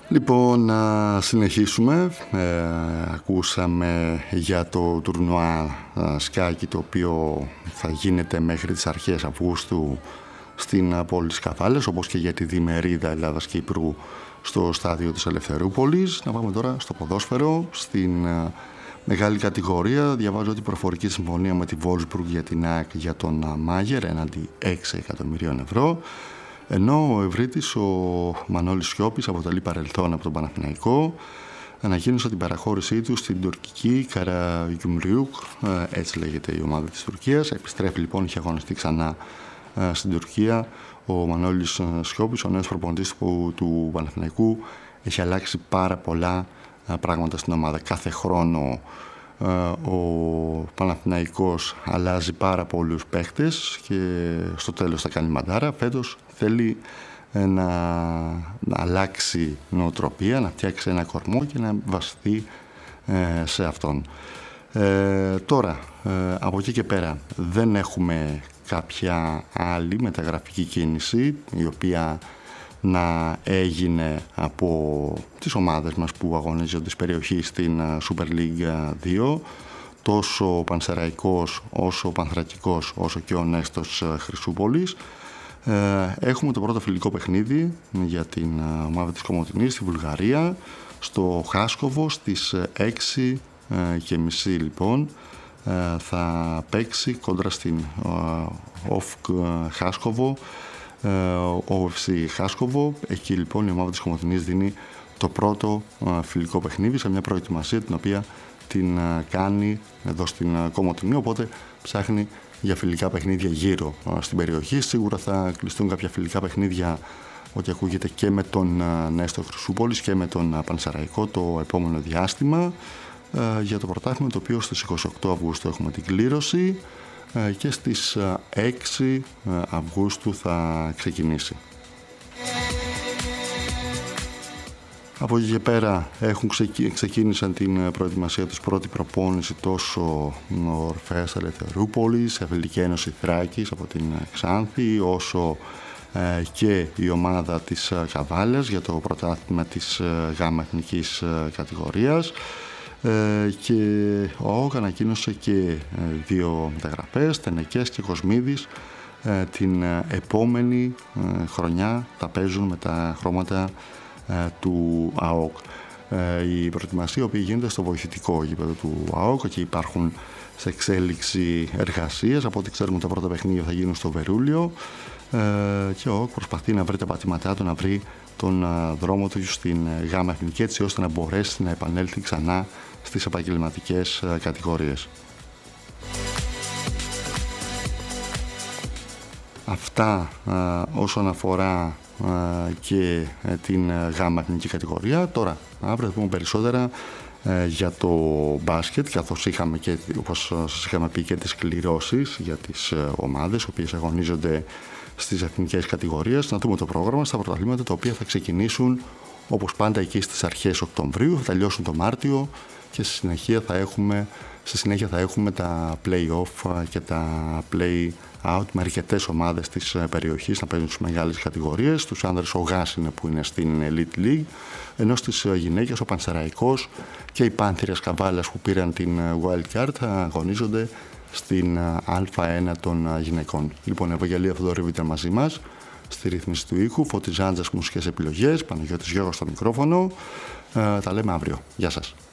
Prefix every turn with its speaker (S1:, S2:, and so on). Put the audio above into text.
S1: Λοιπόν, να συνεχίσουμε. Ακούσαμε για το τουρνουά σκάκι, το οποίο θα γίνεται μέχρι τις αρχές Αυγούστου στην πόλη της Καβάλας, όπως και για τη διμερίδα Ελλάδας-Κύπρου στο στάδιο της Ελευθερούπολης. Να πάμε τώρα στο ποδόσφαιρο, στην μεγάλη κατηγορία. Διαβάζω ότι η προφορική συμφωνία με τη Wolfsburg για την ΑΕΚ για τον Μάγερ έναντι 6 εκατομμυρίων ευρώ. Ενώ ο ευρύτης, ο Μανώλης Σιώπης, αποτελεί παρελθόν από τον Παναθηναϊκό, ανακοίνωσε την παραχώρησή του στην τουρκική Καραγιουμριούκ, έτσι λέγεται η ομάδα της Τουρκίας. Επιστρέφει λοιπόν, είχε αγωνιστεί ξανά στην Τουρκία. Ο Μανώλης Σιώπης, ο νέος προπονητής του Παναθηναϊκού, έχει αλλάξει πάρα πολλά πράγματα στην ομάδα. Κάθε χρόνο ο Παναθηναϊκός αλλάζει πάρα πολλούς παίχτες και στο τέλος θα κάνει μαντάρα. Φέτος θέλει να αλλάξει νοοτροπία, να φτιάξει ένα κορμό και να βασιστεί σε αυτόν. Τώρα, από εκεί και πέρα δεν έχουμε κάποια άλλη μεταγραφική κίνηση η οποία να έγινε από τις ομάδες μας που αγωνίζονται της περιοχής στην Super League 2. Τόσο ο Πανσεραϊκός, όσο ο Πανθρακικός, όσο και ο Νέστος Χρυσούπολης. Έχουμε το πρώτο φιλικό παιχνίδι για την ομάδα της Κομοτηνής στη Βουλγαρία, στο Χάσκοβο, στις 6:30 λοιπόν. Θα παίξει κόντρα στην ΟΦΚ Χάσκοβο, OFC Χάσκοβο. Εκεί λοιπόν η ομάδα της Κομοτηνής δίνει το πρώτο φιλικό παιχνίδι σε μια προετοιμασία την οποία την κάνει εδώ στην Κομοτηνή, οπότε ψάχνει για φιλικά παιχνίδια γύρω στην περιοχή. Σίγουρα θα κλειστούν κάποια φιλικά παιχνίδια, ό,τι ακούγεται, και με τον Νέστο Χρυσούπολης και με τον Πανσεραϊκό το επόμενο διάστημα για το πρωτάθλημα, το οποίο στις 28 Αυγούστου έχουμε την κλήρωση και στις 6 Αυγούστου θα ξεκινήσει. Από εκεί και πέρα ξεκίνησαν την προετοιμασία τους πρώτη προπόνηση τόσο ο Ορφέας Ελευθερούπολης, η Αθλητική Ένωση Θράκης από την Ξάνθη, όσο και η ομάδα της Καβάλας για το πρωτάθλημα της ΓΑΜΑ εθνικής κατηγορίας. Και ο ΑΟΚ ανακοίνωσε και δύο μεταγραφές, Τενεκές και Κοσμίδης. Την επόμενη χρονιά θα παίζουν με τα χρώματα του ΑΟΚ. Η προετοιμασία, η οποία γίνεται στο βοηθητικό γήπεδο του ΑΟΚ, και υπάρχουν σε εξέλιξη εργασίες. Από ό,τι ξέρουμε, τα πρώτα παιχνίδια θα γίνουν στο Βερούλιο και ο ΑΟΚ προσπαθεί να βρει τα πατήματά του, να βρει τον δρόμο του στην ΓΑΜΑ εθνική, έτσι ώστε να μπορέσει να επανέλθει ξανά στις επαγγελματικές κατηγορίες. Αυτά όσον αφορά και την ΓΑΜΑ εθνική κατηγορία. Τώρα, αύριο θα πούμε περισσότερα για το μπάσκετ, καθώς είχαμε και, όπως σας είχαμε πει, και τις κληρώσεις για τις ομάδες οι οποίες αγωνίζονται στις εθνικές κατηγορίες. Να δούμε το πρόγραμμα στα πρωταθλήματα, τα οποία θα ξεκινήσουν όπως πάντα εκεί στις αρχές Οκτωβρίου, θα τελειώσουν το Μάρτιο και στη συνέχεια θα έχουμε τα play-off και τα play-out με αρκετές ομάδες της περιοχής να παίζουν στις μεγάλες κατηγορίες. Στους άνδρες ο ΓΑΣ είναι που είναι στην Elite League, ενώ στις γυναίκες ο Πανσεραϊκός και οι Πάνθυρες Καβάλας που πήραν την Wild Card θα αγωνίζονται στην Α1 των γυναικών. Λοιπόν, Ευαγγελία Θοδωρήβου ήταν μαζί μας στη ρύθμιση του ήχου, Φώτης Ζάντζας μουσικές επιλογές, Παναγιώτης Γιώργος στο μικρόφωνο. Τα λέμε αύριο. Γεια σας.